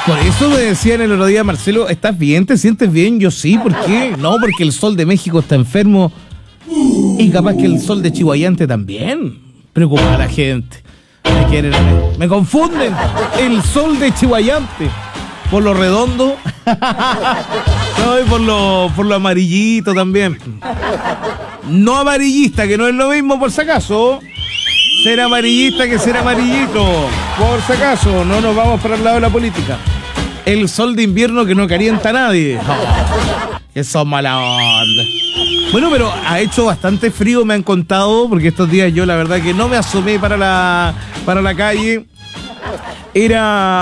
Por eso me decían el otro día, Marcelo, ¿estás bien? ¿Te sientes bien? Yo sí, ¿por qué? No, porque el sol de México está enfermo y capaz que el sol de Chihuayante también. Preocupa a la gente. Me confunden. El sol de Chihuayante. Por lo redondo. No, y por lo amarillito también. No amarillista, que no es lo mismo por si acaso. Ser amarillista que ser amarillito. Por si acaso, no nos vamos para el lado de la política. El sol de invierno que no calienta a nadie. Oh, que son mala onda. Bueno, pero ha hecho bastante frío, me han contado, porque estos días yo la verdad que no me asomé para la calle. Era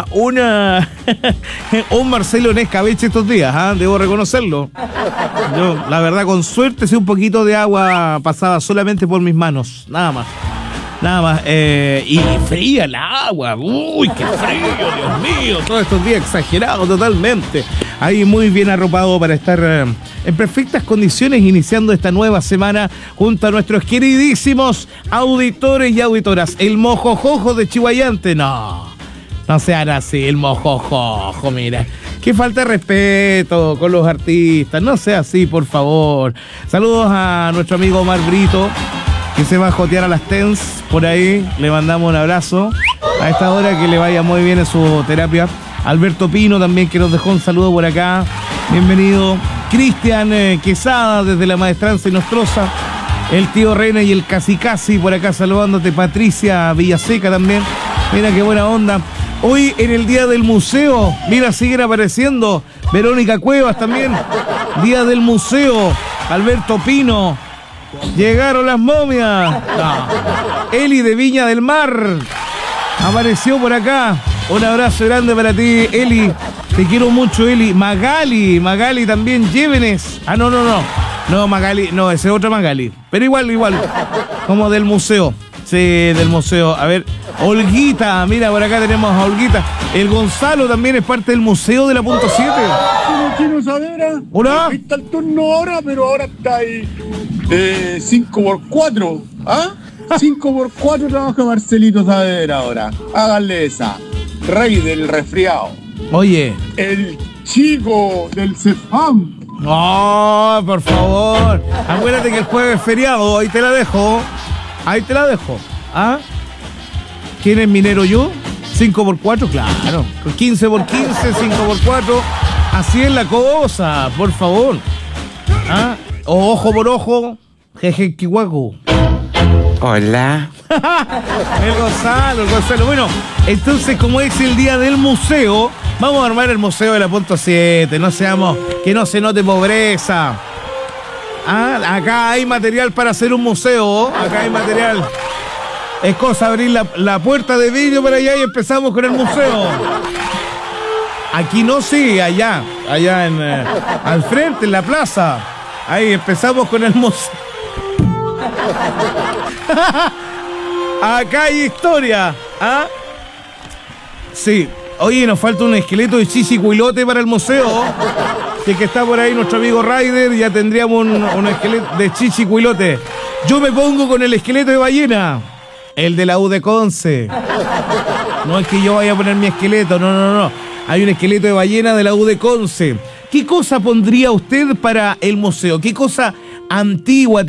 un Marcelo en escabeche estos días, debo reconocerlo. Yo, la verdad, con suerte, sí, un poquito de agua pasaba solamente por mis manos, nada más. Y fría el agua. Uy, qué frío, Dios mío. Todos estos días exagerados totalmente. Ahí muy bien arropado para estar en perfectas condiciones iniciando esta nueva semana junto a nuestros queridísimos auditores y auditoras. El mojojojo de Chihuayante. No sean así, el mojojojo, mira. Qué falta de respeto con los artistas. No sea así, por favor. Saludos a nuestro amigo Omar Brito, que se va a jotear a las TENS por ahí. Le mandamos un abrazo a esta hora, que le vaya muy bien en su terapia. Alberto Pino también, que nos dejó un saludo por acá. Bienvenido. Cristian Quesada desde la Maestranza y Nostroza. El tío Reina y el Casi por acá saludándote. Patricia Villaseca también. Mira qué buena onda. Hoy en el Día del Museo, mira, siguen apareciendo. Verónica Cuevas también. Día del Museo. Alberto Pino. Llegaron las momias. No. Eli de Viña del Mar apareció por acá. Un abrazo grande para ti, Eli. Te quiero mucho, Eli. Magali también. Llévenes. No, Magali. No, ese es otro Magali. Pero igual. Como del museo. Sí, del museo. A ver, Olguita. Mira, por acá tenemos a Olguita. El Gonzalo también es parte del museo de la Punto 7. Chino Saavedra. Hola. Ahí está el turno ahora, pero ahora está ahí 5x4. 5x4 trabaja Marcelito Saavedra ahora. Háganle esa. Rey del resfriado. Oye. El chico del Cefam. No, por favor. Acuérdate que el jueves es feriado. Ahí te la dejo. ¿Quién es minero yo? 5x4, claro. 15x15, 5x4. Así es la cosa, por favor. O ojo por ojo. Jeje, Kiwaku. Hola. El Gonzalo. Bueno, entonces, como es el día del museo, vamos a armar el museo de la Punto 7. Que no se note pobreza. Acá hay material para hacer un museo. Acá hay material. Es cosa abrir la puerta de vidrio para allá y empezamos con el museo. Aquí no, sí, allá al frente, en la plaza. Ahí empezamos con el museo. Acá hay historia. Sí. Oye, nos falta un esqueleto de Chichicuilote para el museo. Si es que está por ahí nuestro amigo Ryder, ya tendríamos un esqueleto de Chichicuilote. Yo me pongo con el esqueleto de ballena. El de la U de Conce. No es que yo vaya a poner mi esqueleto, no. Hay un esqueleto de ballena de la U de Conce. ¿Qué cosa pondría usted para el museo? ¿Qué cosa antigua